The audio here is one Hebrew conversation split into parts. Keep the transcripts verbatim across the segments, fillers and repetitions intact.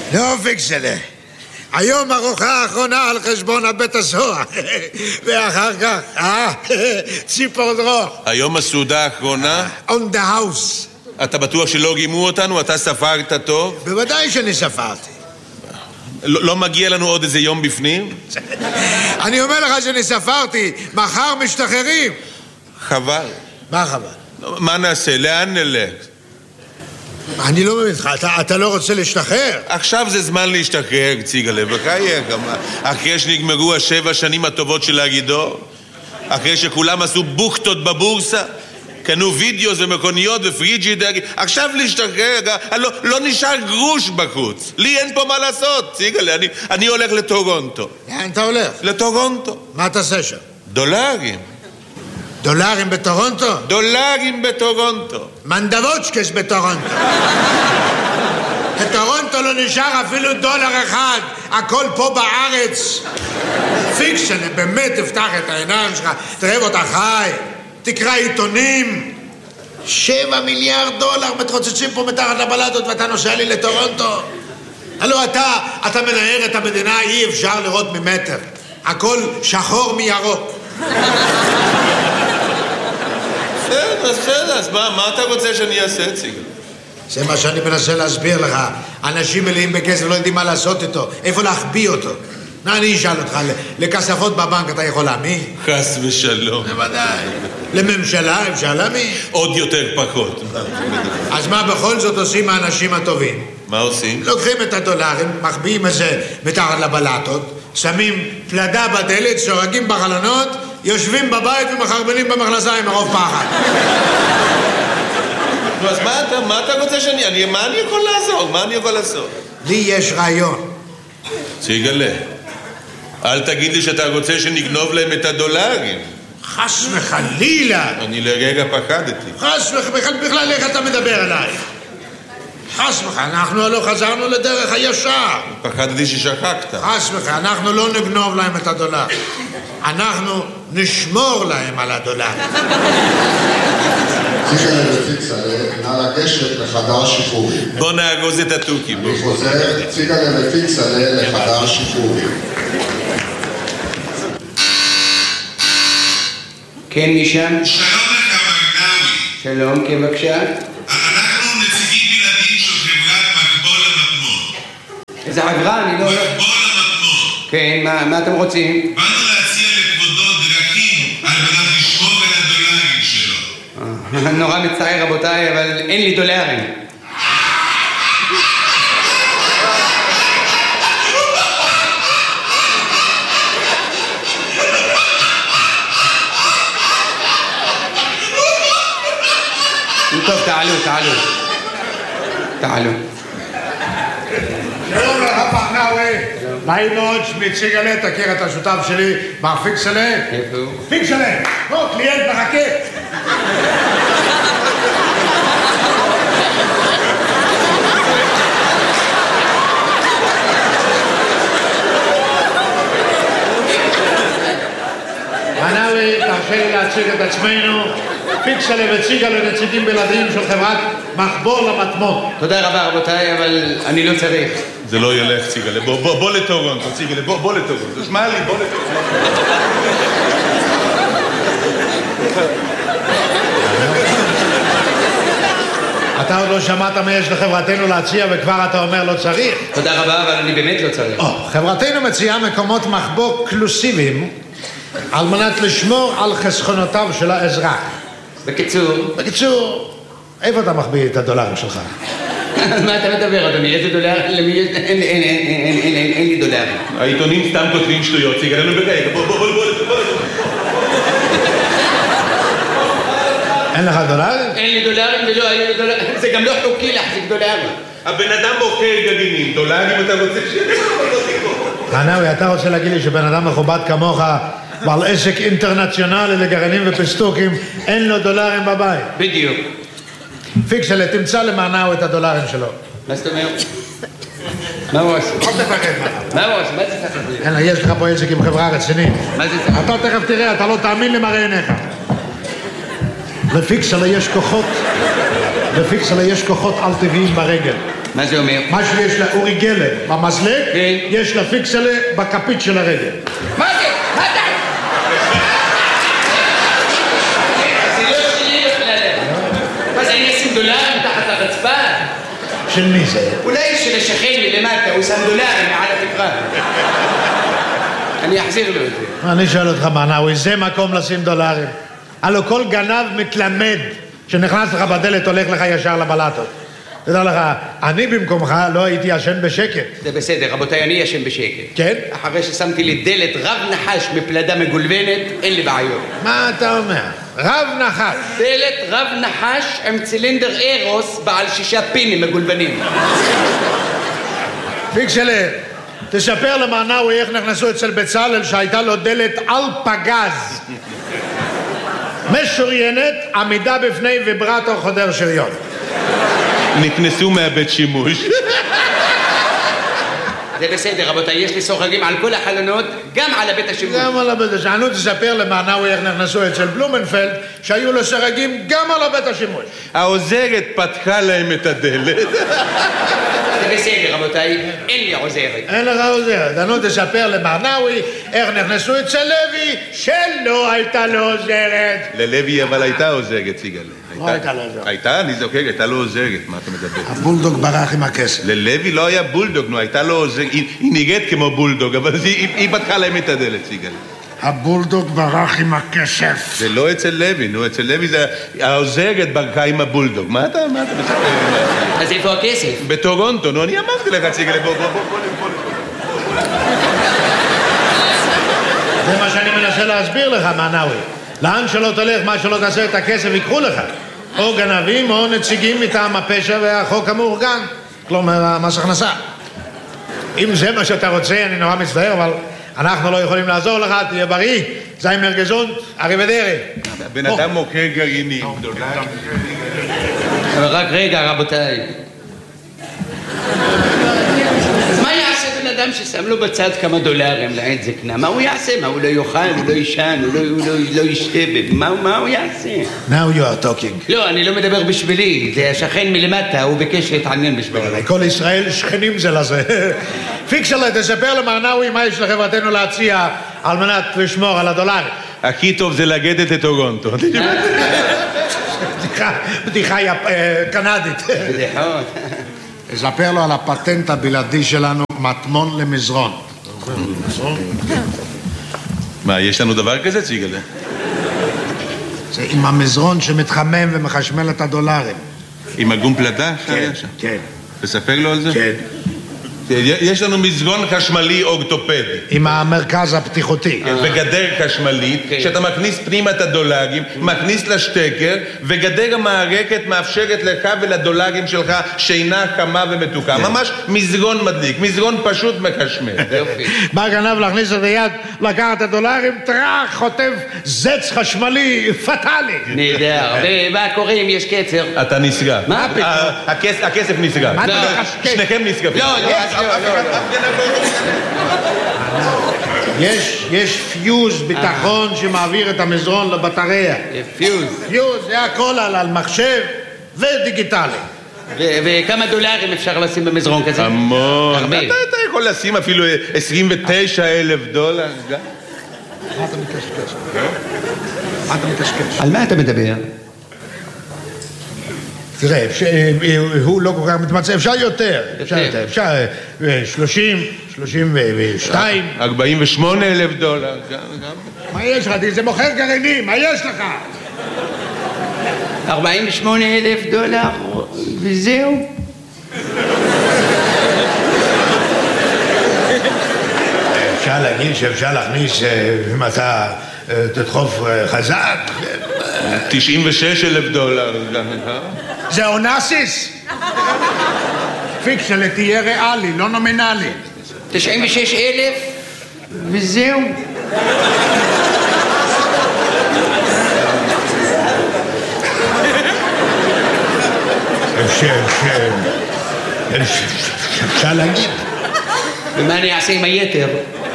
לא פיקסלה. היום ארוחה האחרונה על חשבון הבית הסוהר. ואחר כך, אה? ציפור דרוך. היום הסעודה האחרונה? On the house. אתה בטוח שלא גימו אותנו? אתה ספרת טוב? בוודאי שאני ספרתי. לא, לא מגיע לנו עוד איזה יום בפנים? אני אומר לך שאני ספרתי. מחר משתחררים. חבל. מה חבל? מה נעשה? לאן נלך? אני לא מבין לך, אתה, אתה לא רוצה להשתחרר? עכשיו זה זמן להשתחרר, ציגלה, בחייך. אחרי שנגמרו השבע שנים הטובות של הגידור, אחרי שכולם עשו בוכטות בבורסה, קנו וידאוס ומכוניות ופריג'ידר, עכשיו להשתחרר, לא, לא נשאר גרוש בחוץ. לי אין פה מה לעשות, ציגלה, אני, אני הולך לטורונטו. לאן אתה הולך? לטורונטו. מה תעשה שם? דולרים. דולרים בטורונטו? דולרים בטורונטו. מנדבוצ'קס בטורונטו. בטורונטו לא נשאר אפילו דולר אחד. הכל פה בארץ. פיקשן, באמת תפתח את העיניים שלך. תראה אותה חי. תקרא עיתונים. שבע מיליארד דולר מתרוצצים פה מתחת לבלטות ואתה נוסע לי לטורונטו. הלוא אתה, אתה מנהר את המדינה, אי אפשר לראות ממטר. הכל שחור מירוק. בסדר, בסדר, אז מה, מה אתה רוצה שאני אעשה, ציגל? זה מה שאני מנסה להסביר לך. אנשים מלאים בכסף לא יודעים מה לעשות איתו, איפה להחביא אותו. מה אני אשאל אותך, לכספות בבנק אתה יכול להאמין? חס ושלום. בוודאי. לממשלה אפשר להאמין? עוד יותר פחות. אז מה בכל זאת עושים האנשים הטובים? מה עושים? לוקחים את הדולרים, מחביאים את זה מתחת לבלטות, שמים פלדה בדלת, שורגים בחלונות, יושבים בבית ומחרבנים במכנסיים מרוב פחד. אז מה אתה, מה אתה רוצה שאני... אני, מה אני יכול לעזור? מה אני יכול לעשות? לי יש רעיון. ציגלה, אל תגיד לי שאתה רוצה שנגנוב להם את הדולרים. חס וחלילה. אני לרגע פחדתי. חס וחלילה, בכלל איך אתה מדבר אליי? חס וחלילה, אנחנו לא חזרנו לדרך הישר. פחדתי ששכחת. חס וחלילה, אנחנו לא נגנוב להם את הדולר. אנחנו נשמור להם על הדולר. ציגלה ופיקסלה, נא לגשת לחדר שחרורים. בוא נאגוז את התוכים. אני חוזר, ציגלה ופיקסלה לחדר שחרורים. כן, משם? שלום לך, מרנאווי. שלום, כן, בבקשה. אנחנו נציגים בלעדיים של חברת מקבול המטמון. איזה חברה? אני לא... מקבול המטמון. כן, מה, מה אתם רוצים? באנו להציע לכבודו דרכים על מנת לשמור על הדולרים שלו. נורא מצער, רבותיי, אבל אין לי דולרים. טוב, תעלו, תעלו. תעלו. שלום לך, מרנאווי. נעים מאוד, שמי ציגלה, תכיר את השותף שלי, מר פיקסלה. איפה הוא? פיקסלה, בוא, קליינט מחכה. מרנאווי, תרשה לי להציג את עצמנו. פיקסלה וציגלה נציגים בלעדיים של חברת מחבול המטמון. תודה רבה, רבותיי, אבל אני לא צריך. זה לא ילך, ציגלה. בוא, בוא, בוא לטורונטו, ציגלה. בוא, בוא לטורונטו. שמע לי, בוא לטורונטו. אתה עוד לא שמעת מה יש לחברתנו להציע וכבר אתה אומר לא צריך? תודה רבה, אבל אני באמת לא צריך. Oh, חברתנו מציעה מקומות מחבוא קלוסיביים על מנת לשמור על חסכונותיו של האזרח. בקיצור... בקיצור, איפה אתה מחביא את הדולרים שלך? על מה אתה מדבר, אדוני? איזה דולר? למי יש... אין, אין, אין, אין, אין, אין, אין לי דולרים. העיתונים סתם כותבים שטויות, ציגלה, נו ברגע. בוא, בוא, בוא, בוא, בוא. אין לך דולרים? אין לי דולרים ולא היו לי דולרים. זה גם לא חוקי להחזיק דולרים. הבן אדם בוחר גרעינים, דולרים אתה רוצה ש... מרנאווי, אתה רוצה להגיד לי שבן אדם מכובד כמוך, בעל עסק אינטרנציונלי לגרעינים ופסטוקים, אין לו דולרים בבית? בדיוק. פיקסלה, תמצא למרנאווי את הדולרים שלו. מה זאת אומרת? מה הוא עושה? אל תפחד מה. מה הוא עושה? מה זה תפחד? אין, יש לך פה עסק עם חברה רצינית. מה זה תפחד? אתה תכף תראה, אתה לא תאמין למראה עיניך. לפיקסלה יש כוחות, לפיקסלה יש כוחות על טבעיים ברגל. מה זה אומר? מה שיש לאורי גלר במזלג, כן. יש לפיקסלה בכפית של הרגל. מה זה? מה אתה? זה לא שלי בכלל. מה זה, אני אשים דולרים תחת הרצפה? של מי זה? אולי של השכן מלמטה, הוא שם דולרים מעל התקרה. אני אחזיר לו את זה. אני שואל אותך, מנאווי, זה מקום לשים דולרים? הלוא כל גנב מתלמד שנכנס לך בדלת הולך לך ישר לבלטות. תדע לך, אני במקומך לא הייתי ישן בשקט. זה בסדר, רבותיי, אני ישן בשקט. כן? אחרי ששמתי לי דלת רב נחש מפלדה מגולבנת, אין לי בעיות. מה אתה אומר? רב נחש. דלת רב נחש עם צילינדר אירוס בעל שישה פינים מגולבנים. פיקסלה, תספר למנאווי איך נכנסו אצל בצלאל שהייתה לו דלת על פגז. משוריינת, עמידה בפני ויברטור חודר שריון. נכנסו מהבית שימוש. זה בסדר, רבותיי, יש לי סורגים על כל החלונות, גם על הבית השימוש. גם על הבית השימוש. אני תספר למנאווי איך נכנסו אצל בלומנפלד שהיו לו סורגים גם על הבית השימוש. העוזרת פתחה להם את הדלת. זה בסדר, רבותיי, אין לי עוזרת. אין לך עוזרת. אני תספר למנאווי איך נכנסו אצל לוי שלא הייתה לו עוזרת. ללוי אבל הייתה עוזרת, סיגל. לא הייתה לו עוזרת. הייתה, אני זוכר, הייתה לו עוזרת, מה אתה מדבר? הבולדוג ברח עם הכסף. ללוי לא היה בולדוג, נו, הייתה לו עוזרת, היא נראית כמו בולדוג, אבל היא פתחה להם את הדלת, סיגל. הבולדוג ברח עם הכסף. זה לא אצל לוי, נו, אצל לוי זה העוזרת ברחה עם הבולדוג. מה אתה, מה אתה מספר? אז איפה הכסף? בטורונטו, נו, אני אמרתי לך, סיגל, בוא, בוא, בוא, בוא, בוא. זה מה שאני מנסה להסביר לך, מנאווי. לאן שלא תלך, מה שלא תעשה את הכסף יקחו לך. או גנבים או נציגים מטעם הפשע והחוק המאורגן. כלומר, מס הכנסה. אם זה מה שאתה רוצה, אני נורא מצטער, אבל אנחנו לא יכולים לעזור לך, תהיה בריא. זיימר גזונט, אריבדרי. בן אדם מוכר גרעינים. אבל רק רגע, רבותיי. אז מה יעשה בן אדם ששם לו בצד כמה דולרים לעת זקנה? מה הוא יעשה? מה, הוא לא יאכל, הוא לא ישן, הוא לא, הוא לא, לא ישתה? מה, מה הוא יעשה? Now you are talking. לא, אני לא מדבר בשבילי. זה השכן מלמטה, הוא ביקש להתעניין בשבילי. כל ישראל שכנים זה לזה. פיקסלה, תספר למנאווי מה יש לחברתנו להציע על מנת לשמור על הדולר. הכי טוב זה לגדת את טורונטו. בדיחה קנדית. בדיחות. תספר לו על הפטנט הבלעדי שלנו, מטמון למזרון. מה, יש לנו דבר כזה, ציגל? זה עם המזרון שמתחמם ומחשמל את הדולרים. עם הגום פלדה? כן, כן. תספר לו על זה? כן. יש לנו מזרון חשמלי אורתופדי. עם המרכז הפתיחותי. וגדר חשמלית, שאתה מכניס פנימה את הדולרים, מכניס לשטקר, וגדר המערכת מאפשרת לך ולדולרים שלך שינה חמה ומתוקה. ממש מזרון מדליק, מזרון פשוט מחשמל. בא גנב להכניס את היד, לקחת את הדולרים, טרח, חוטף זץ חשמלי פטלי. נהדר. ומה קורה אם יש קצר? אתה נסגר. מה פתאום? הכסף נסגר. שניכם נסגרים. לא, לא, יש, יש פיוז ביטחון שמעביר את המזרון לבטריה. פיוז. פיוז, זה הכל על, על מחשב ודיגיטלי. וכמה דולרים אפשר לשים במזרון כזה? המון. הרבה. אתה יכול לשים אפילו עשרים ותשעה אלף דולר. מה אתה מקשקש? מה אתה מקשקש? על מה אתה מדבר? תראה, הוא לא כל כך מתמצא, אפשר יותר, אפשר יותר, אפשר שלושים, שלושים ושתיים. ארבעים ושמונה אלף דולר. מה יש לך? זה מוכר גרעינים, מה יש לך? ארבעים ושמונה אלף דולר, וזהו. אפשר להגיד שאפשר להכניס, אם אתה תדחוף חזק. תשעים ושש אלף דולר. זה אונסיס? פיקסלה, תהיה ריאלי, לא נומינלי. תשעים ושש אלף, וזהו. אפשר להגיד. ומה אני אעשה עם היתר?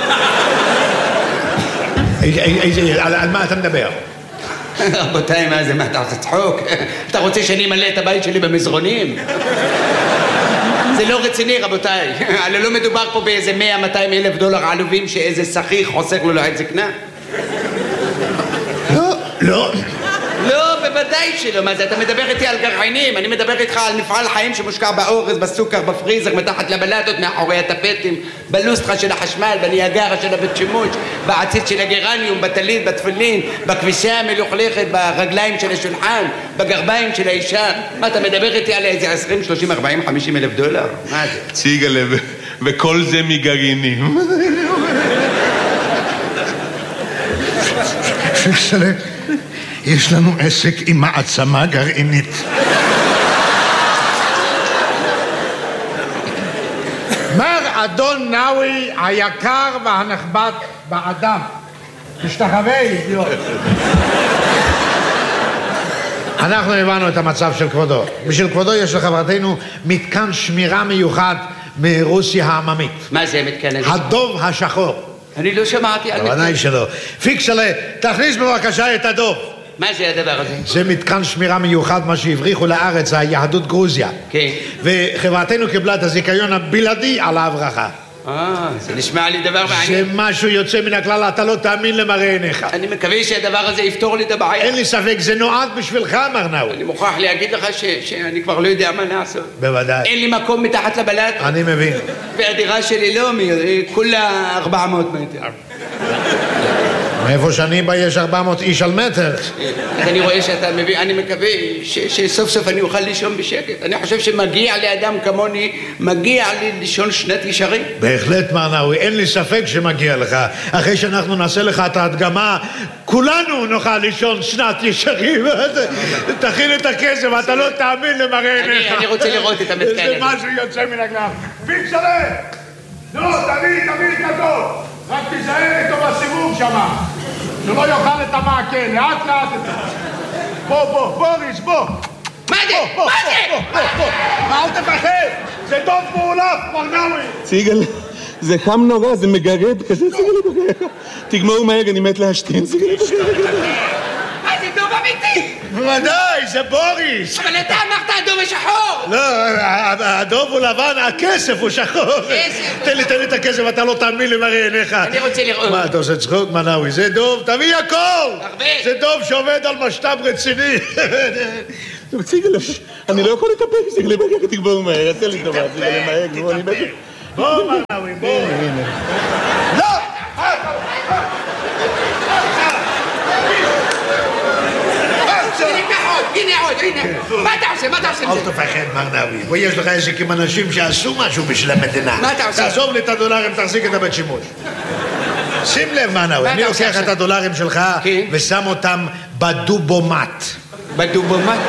על מה אתה מדבר? רבותיי, מה זה? מה, אתה רוצה צחוק? אתה רוצה שאני אמלא את הבית שלי במזרונים? זה לא רציני, רבותיי. הרי לא מדובר פה באיזה מאה מאתיים אלף דולר עלובים שאיזה שכיר חוסך לו לעת זקנה. לא, לא. לא, בוודאי שלא. מה זה, אתה מדבר איתי על גרעינים, אני מדבר איתך על מפעל חיים שמושקע באורז, בסוכר, בפריזר, מתחת לבלטות, מאחורי הטפטים, בלוסטרה של החשמל, בניאגרה של הבית שימוש, בעציץ של הגרניום, בטלית, בתפילין, בכביסה המלוכלכת, ברגליים של השולחן, בגרביים של האישה. מה, אתה מדבר איתי על איזה עשרים, שלושים, ארבעים, חמישים אלף דולר? מה זה? ציגלה, וכל זה מגרעינים. פיקסלה, יש לנו עסק עם מעצמה גרעינית. מר אדון נאווי היקר והנכבד באדם. תשתחווה, אידיוט. אנחנו הבנו את המצב של כבודו. בשביל כבודו יש לחברתנו מתקן שמירה מיוחד מרוסיה העממית. מה זה מתקן הזה? הדוב השחור. אני לא שמעתי על מתקן. בוודאי שלא. פיקסלה, תכניס בבקשה את הדוב. מה זה הדבר הזה? זה מתקן שמירה מיוחד, מה שהבריחו לארץ, זה היהדות גרוזיה. כן. וחברתנו קיבלה את הזיכיון הבלעדי על ההברחה. אה, זה נשמע לי דבר זה מעניין. משהו יוצא מן הכלל, אתה לא תאמין למראה עיניך. אני מקווה שהדבר הזה יפתור לי את הבעיה. אין לי ספק, זה נועד בשבילך, מר נאווי. אני מוכרח להגיד לך ש- שאני כבר לא יודע מה לעשות. בוודאי. אין לי מקום מתחת לבלט, אני מבין. והדירה שלי לא, מ- כולה ארבע מאות מטר. מאיפה שאני בא יש ארבע מאות איש על מטר. אז אני רואה שאתה מבין, אני מקווה ש- שסוף סוף אני אוכל לישון בשקט. אני חושב שמגיע לאדם כמוני, מגיע לי לישון שנת ישרים. בהחלט, מר נאווי, אין לי ספק שמגיע לך. אחרי שאנחנו נעשה לך את ההדגמה, כולנו נוכל לישון שנת ישרים. תכין את הכסף, אתה לא תאמין למראה אני- עיניך. אני רוצה לראות את המתקן זה הזה. משהו יוצא מן הכלל. פיקסלה! נו, תביא, תביא את הדוב. רק תיזהר איתו בסיבוב שמה. שלא יאכל את המעקה, לאט לאט את זה. בוא, בוא, בוריס, בוא. מה זה? בוא, מה זה? בוא, בוא, בוא. אל תפחד, זה דוב מעולף, מר נאווי. ציגל, זה חם נורא, זה מגרד כזה, ציגל בחייך. תגמור מהר, אני מת להשתין, ציגל בחייך. מה זה דוב אמיתי? בוודאי, זה בוריס. אבל אתה אמרת הדוב השחור. לא, הדוב הוא לבן, הכסף הוא שחור. כסף. תן לי, תן לי את הכסף, אתה לא תאמין למראה עיניך. אני רוצה לראות. מה, אתה עושה צחוק, מר נאווי? זה דוב, תביא הכל. הרבה. זה דוב שעובד על משת"פ רציני. ציגל, אני לא יכול לטפל, ציגל בחייך, תגמור מהר, תן לי טובה, ציגל מהר, גמור, אני מת. בוא, מר נאווי, בוא. לא! הנה עוד, הנה עוד, הנה. מה אתה עושה? מה אתה עושה עם אל זה? תפחד, מר נאווי. פה יש לך עסק עם אנשים שעשו משהו בשביל המדינה. מה אתה עושה? תעזוב לי את הדולרים, תחזיק את הבית שימוש. שים לב, מר נאווי, מה אני אתה עושה לוקח את עכשיו? הדולרים שלך כן. ושם אותם בדובומט. בדובומט?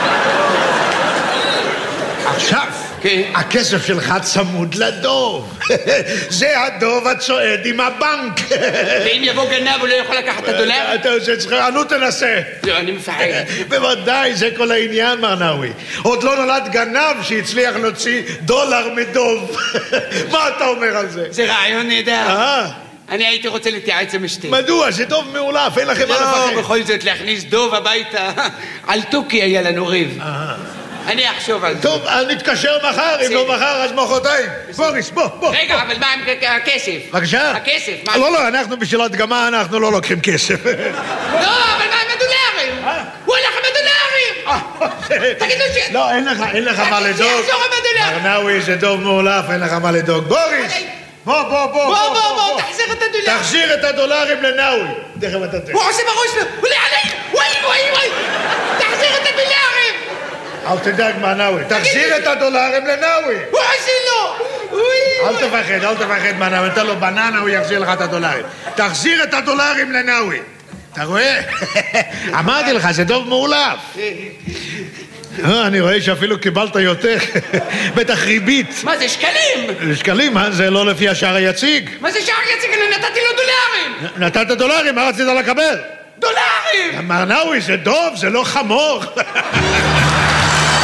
עכשיו, כן. הכסף שלך צמוד לדוב. זה הדוב הצועד עם הבנק. ואם יבוא גנב הוא לא יכול לקחת את הדולר? אתה עושה צחוק, נו תנסה. לא, אני מפחד. בוודאי, זה כל העניין, מר נאווי. עוד לא נולד גנב שהצליח להוציא דולר מדוב. מה אתה אומר על זה? זה רעיון נהדר. אה? אני הייתי רוצה להתייעץ עם אשתי. מדוע? זה דוב מעולף, אין לכם מה לא, לפחד. בכל זאת להכניס דוב הביתה. על תוכי היה לנו ריב. אני אחשוב על זה. טוב, אז נתקשר מחר, אם לא מחר אז מחרתיים. בוריס, בוא, בוא. רגע, אבל מה עם הכסף? בבקשה? הכסף, מה? לא, לא, אנחנו בשביל הדגמה, אנחנו לא לוקחים כסף. לא, אבל מה עם הדולרים? הוא הלך עם הדולרים! תגידו ש... לא, אין לך, אין לך מה לדאוג. שיחזור עם הדולרים! מר נאווי, זה דוב מעולף, אין לך מה לדאוג. בוריס! בוא, בוא, בוא. בוא, בוא, בוא, תחזיר את הדולרים! תחזיר את הדולרים לנאווי. תכף אתה תראה. הוא עושה בראש שלו! הוא לא עלי! וואי, וואי, וואי! תחזיר את הדולרים! אל תדאג, מר נאווי. תחזיר את הדולרים לנאווי. הוא עושה לו! אוי, אל תפחד, אל תפחד, מר נאווי. תן לו בננה, הוא יחזיר לך את הדולרים. תחזיר את הדולרים לנאווי. אתה רואה? אמרתי לך, זה דוב מעולף. אני רואה שאפילו קיבלת יותר. בטח ריבית. מה זה, שקלים? שקלים, מה? זה לא לפי השער היציג. מה זה שער יציג? אני נתתי לו דולרים! נתת דולרים, מה רצית לקבל? דולרים! מר נאווי, זה דוב, זה לא חמור.